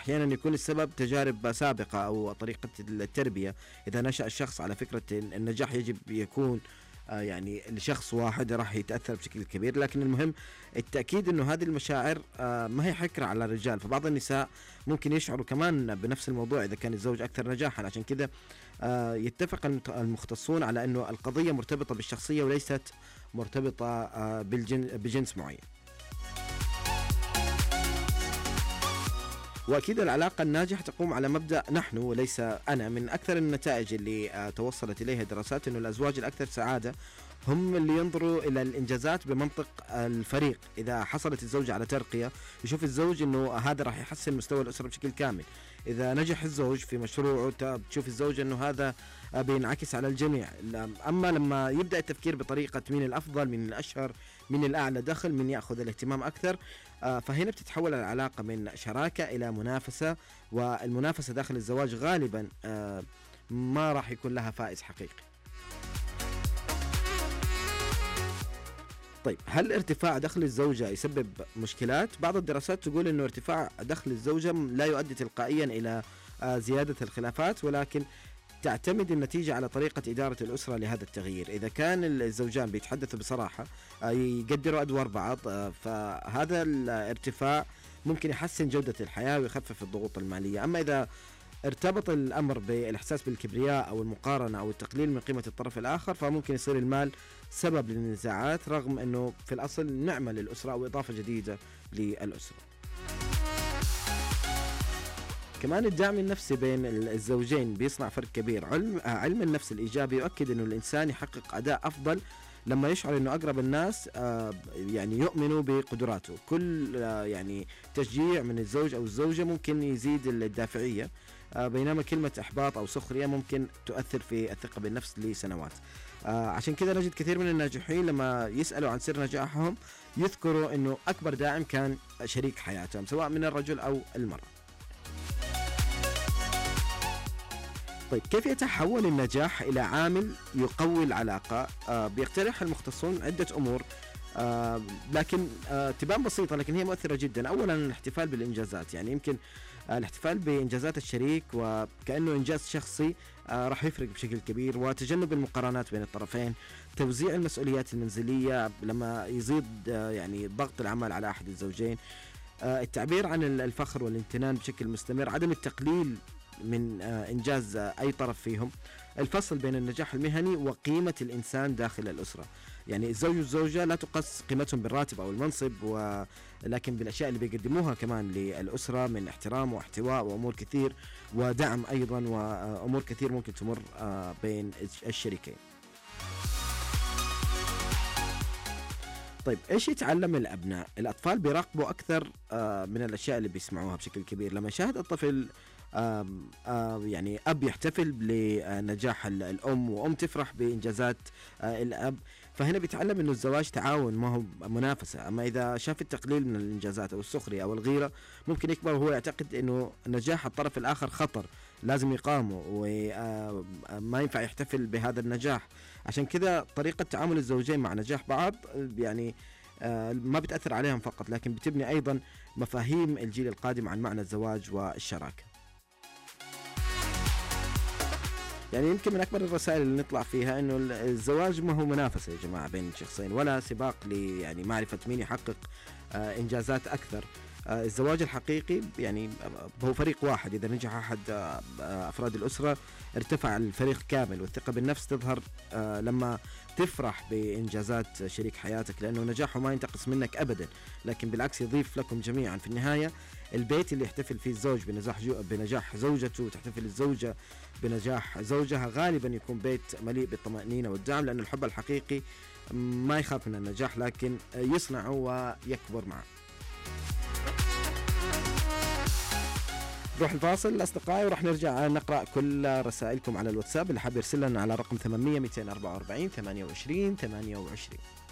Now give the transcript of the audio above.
أحيانا يكون السبب تجارب سابقة أو طريقة التربية. إذا نشأ الشخص على فكرة النجاح يجب يكون يعني لشخص واحد راح يتأثر بشكل كبير، لكن المهم التأكيد أنه هذه المشاعر ما هي حكرة على الرجال، فبعض النساء ممكن يشعروا كمان بنفس الموضوع إذا كان الزوج أكثر نجاحا. عشان كذا يتفق المختصون على أنه القضية مرتبطة بالشخصية وليست مرتبطة بجنس معين. وأكيد العلاقة الناجحة تقوم على مبدأ نحن وليس أنا. من أكثر النتائج اللي توصلت إليها دراسات أنه الأزواج الأكثر سعادة هم اللي ينظروا إلى الإنجازات بمنطق الفريق. إذا حصلت الزوجة على ترقية يشوف الزوج أنه هذا راح يحسن مستوى الأسرة بشكل كامل. إذا نجح الزوج في مشروعه تشوف الزوجة أنه هذا بينعكس على الجميع. أما لما يبدأ التفكير بطريقة مين الأفضل، مين الأشهر، مين الأعلى دخل، مين يأخذ الاهتمام أكثر، فهنا بتتحول العلاقة من شراكة إلى منافسة، والمنافسة داخل الزواج غالبا ما راح يكون لها فائز حقيقي. طيب، هل ارتفاع دخل الزوجة يسبب مشكلات؟ بعض الدراسات تقول أنه ارتفاع دخل الزوجة لا يؤدي تلقائيا إلى زيادة الخلافات، ولكن تعتمد النتيجة على طريقة إدارة الأسرة لهذا التغيير. إذا كان الزوجان بيتحدثوا بصراحة، يقدروا أدوار بعض، فهذا الارتفاع ممكن يحسن جودة الحياة ويخفف الضغوط المالية. أما إذا ارتبط الأمر بالإحساس بالكبرياء أو المقارنة أو التقليل من قيمة الطرف الآخر، فممكن يصير المال سبب للنزاعات، رغم أنه في الأصل نعمة للأسرة أو إضافة جديدة للأسرة. كمان الدعم النفسي بين الزوجين بيصنع فرق كبير. علم النفس الإيجابي يؤكد أنه الإنسان يحقق أداء أفضل لما يشعر أنه أقرب الناس يعني يؤمنوا بقدراته. كل يعني تشجيع من الزوج أو الزوجة ممكن يزيد الدافعية، بينما كلمة إحباط أو سخرية ممكن تؤثر في الثقة بالنفس لسنوات. عشان كذا نجد كثير من الناجحين لما يسألوا عن سر نجاحهم يذكروا أنه أكبر داعم كان شريك حياتهم، سواء من الرجل أو المرأة. طيب، كيف يتحول النجاح إلى عامل يقوي العلاقة؟ بيقترح المختصون عدة أمور، لكن تبان بسيطة لكن هي مؤثرة جدا. أولا الاحتفال بالإنجازات، يعني يمكن الاحتفال بإنجازات الشريك وكأنه إنجاز شخصي راح يفرق بشكل كبير. وتجنب المقارنات بين الطرفين، توزيع المسؤوليات المنزلية لما يزيد يعني ضغط العمل على أحد الزوجين، التعبير عن الفخر والامتنان بشكل مستمر، عدم التقليل من إنجاز أي طرف فيهم، الفصل بين النجاح المهني وقيمة الإنسان داخل الأسرة. يعني الزوج والزوجة لا تقص قيمتهم بالراتب أو المنصب، ولكن بالأشياء اللي بيقدموها كمان للأسرة من احترام واحتواء وأمور كثير ودعم أيضا، وأمور كثير ممكن تمر بين الشريكين. طيب، إيش يتعلم الأبناء؟ الأطفال بيراقبوا أكثر من الأشياء اللي بيسمعوها بشكل كبير. لما يشاهد الطفل يعني أب يحتفل لنجاح الأم وأم تفرح بإنجازات الأب، فهنا بيتعلم إنه الزواج تعاون ما هو منافسة. أما إذا شاف التقليل من الإنجازات أو السخرية أو الغيرة، ممكن يكبر وهو يعتقد إنه نجاح الطرف الآخر خطر لازم يقامه وما ينفع يحتفل بهذا النجاح. عشان كذا طريقة تعامل الزوجين مع نجاح بعض يعني ما بتأثر عليهم فقط، لكن بتبني أيضا مفاهيم الجيل القادم عن معنى الزواج والشراكة. يعني يمكن من أكبر الرسائل اللي نطلع فيها إنه الزواج ما هو منافسة يا جماعة بين شخصين، ولا سباق يعني معرفة مين يحقق إنجازات أكثر. الزواج الحقيقي يعني هو فريق واحد. إذا نجح أحد أفراد الأسرة ارتفع الفريق كامل، والثقة بالنفس تظهر لما تفرح بإنجازات شريك حياتك، لأنه نجاحه ما ينتقص منك أبدا، لكن بالعكس يضيف لكم جميعا. في النهاية البيت اللي يحتفل فيه الزوج بنجاح زوجته وتحتفل الزوجة بنجاح زوجها غالبا يكون بيت مليء بالطمأنينة والدعم، لأن الحب الحقيقي ما يخاف من النجاح لكن يصنعه ويكبر معه. نروح الفاصل أصدقائي وراح نرجع نقرأ كل رسائلكم على الواتساب. اللي حاب يرسل لنا على رقم 800 244 28 28.